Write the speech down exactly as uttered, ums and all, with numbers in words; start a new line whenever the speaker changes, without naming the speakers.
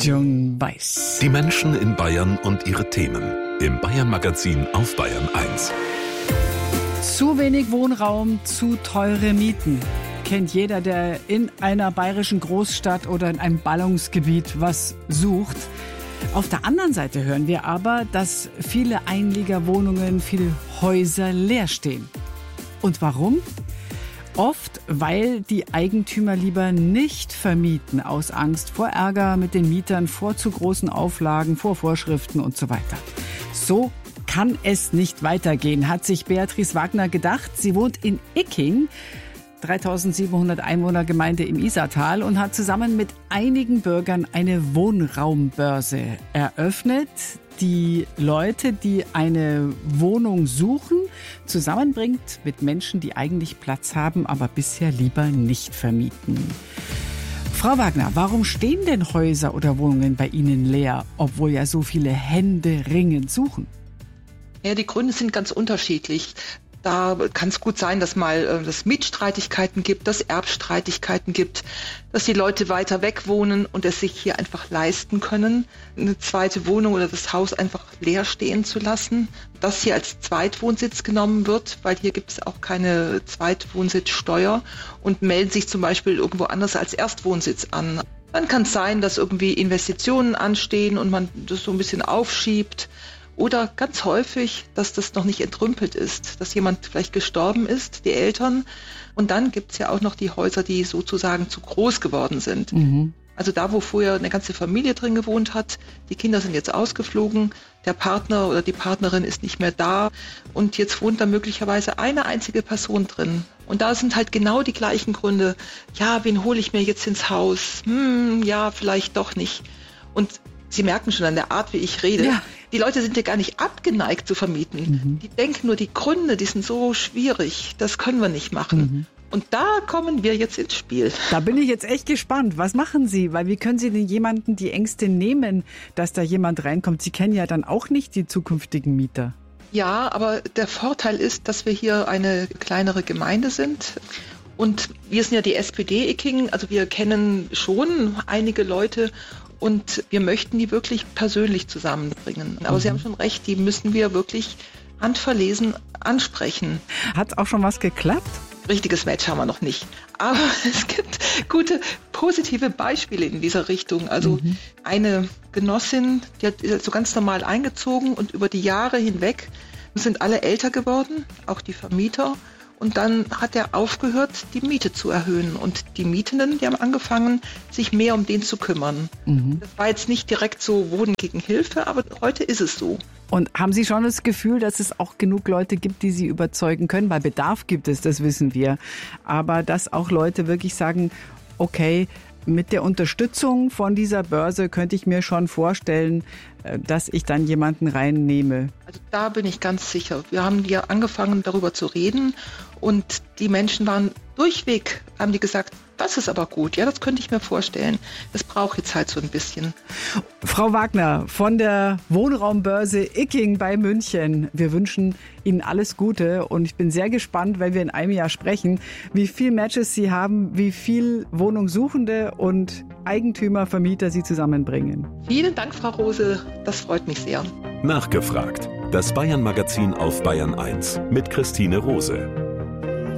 Joan Baez.
Die Menschen in Bayern und ihre Themen. Im Bayern-Magazin auf Bayern eins.
Zu wenig Wohnraum, zu teure Mieten. Kennt jeder, der in einer bayerischen Großstadt oder in einem Ballungsgebiet was sucht. Auf der anderen Seite hören wir aber, dass viele Einliegerwohnungen, viele Häuser leer stehen. Und warum? Oft, weil die Eigentümer lieber nicht vermieten, aus Angst vor Ärger mit den Mietern, vor zu großen Auflagen, vor Vorschriften und so weiter. So kann es nicht weitergehen, hat sich Beatrice Wagner gedacht. Sie wohnt in Icking, dreitausendsiebenhundert Einwohnergemeinde im Isartal, und hat zusammen mit einigen Bürgern eine Wohnraumbörse eröffnet, die Leute, die eine Wohnung suchen, zusammenbringt mit Menschen, die eigentlich Platz haben, aber bisher lieber nicht vermieten. Frau Wagner, warum stehen denn Häuser oder Wohnungen bei Ihnen leer, obwohl ja so viele Hände ringend suchen?
Ja, die Gründe sind ganz unterschiedlich. Da kann es gut sein, dass mal äh, es Mietstreitigkeiten gibt, dass Erbstreitigkeiten gibt, dass die Leute weiter weg wohnen und es sich hier einfach leisten können, eine zweite Wohnung oder das Haus einfach leer stehen zu lassen. Das hier als Zweitwohnsitz genommen wird, weil hier gibt es auch keine Zweitwohnsitzsteuer, und melden sich zum Beispiel irgendwo anders als Erstwohnsitz an. Dann kann es sein, dass irgendwie Investitionen anstehen und man das so ein bisschen aufschiebt. Oder ganz häufig, dass das noch nicht entrümpelt ist, dass jemand vielleicht gestorben ist, die Eltern. Und dann gibt's ja auch noch die Häuser, die sozusagen zu groß geworden sind. Mhm. Also da, wo vorher eine ganze Familie drin gewohnt hat, die Kinder sind jetzt ausgeflogen, der Partner oder die Partnerin ist nicht mehr da und jetzt wohnt da möglicherweise eine einzige Person drin. Und da sind halt genau die gleichen Gründe. Ja, wen hole ich mir jetzt ins Haus? Hm, ja, vielleicht doch nicht. Und Sie merken schon an der Art, wie ich rede, ja. Die Leute sind ja gar nicht abgeneigt zu vermieten. Mhm. Die denken nur, die Gründe, die sind so schwierig, das können wir nicht machen. Mhm. Und da kommen wir jetzt ins Spiel.
Da bin ich jetzt echt gespannt. Was machen Sie? Weil wie können Sie denn jemanden die Ängste nehmen, dass da jemand reinkommt? Sie kennen ja dann auch nicht die zukünftigen Mieter.
Ja, aber der Vorteil ist, dass wir hier eine kleinere Gemeinde sind. Und wir sind ja die S P D Icking, also wir kennen schon einige Leute. Und wir möchten die wirklich persönlich zusammenbringen. Aber mhm. Sie haben schon recht, die müssen wir wirklich handverlesen ansprechen.
Hat auch schon was geklappt?
Richtiges Match haben wir noch nicht. Aber es gibt gute, positive Beispiele in dieser Richtung. Also mhm. eine Genossin, die hat, ist so ganz normal eingezogen und über die Jahre hinweg sind alle älter geworden, auch die Vermieter. Und dann hat er aufgehört, die Miete zu erhöhen. Und die Mietenden, die haben angefangen, sich mehr um den zu kümmern. Mhm. Das war jetzt nicht direkt so Wohnen gegen Hilfe, aber heute ist es so.
Und haben Sie schon das Gefühl, dass es auch genug Leute gibt, die Sie überzeugen können? Weil Bedarf gibt es, das wissen wir. Aber dass auch Leute wirklich sagen, okay, mit der Unterstützung von dieser Börse könnte ich mir schon vorstellen, dass ich dann jemanden reinnehme.
Also da bin ich ganz sicher. Wir haben ja angefangen, darüber zu reden, und die Menschen waren durchweg, haben die gesagt, das ist aber gut, ja, das könnte ich mir vorstellen. Das braucht jetzt halt so ein bisschen.
Frau Wagner von der Wohnraumbörse Icking bei München, wir wünschen Ihnen alles Gute, und ich bin sehr gespannt, weil wir in einem Jahr sprechen, wie viel Matches Sie haben, wie viel Wohnungssuchende und Eigentümer, Vermieter Sie zusammenbringen.
Vielen Dank, Frau Rose, das freut mich sehr.
Nachgefragt. Das Bayern-Magazin auf Bayern eins mit Christine Rose.